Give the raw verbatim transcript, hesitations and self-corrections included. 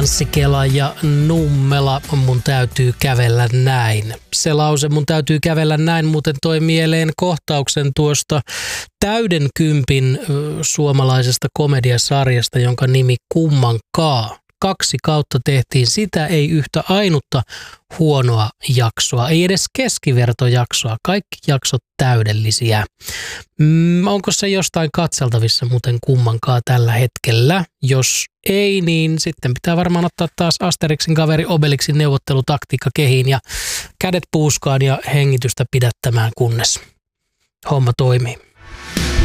Anssi-Kela ja Nummela, mun täytyy kävellä näin. Se lause, mun täytyy kävellä näin, muuten toi mieleen kohtauksen tuosta täyden kympin suomalaisesta komediasarjasta, jonka nimi Kummankaa. Kaksi kautta tehtiin, sitä ei yhtä ainutta huonoa jaksoa, ei edes keskivertojaksoa, kaikki jaksot täydellisiä. Mm, onko se jostain katseltavissa muuten Kummankaa tällä hetkellä? Jos ei, niin sitten pitää varmaan ottaa taas Asterixin kaveri Obelixin neuvottelutaktiikka kehiin ja kädet puuskaan ja hengitystä pidättämään, kunnes homma toimii.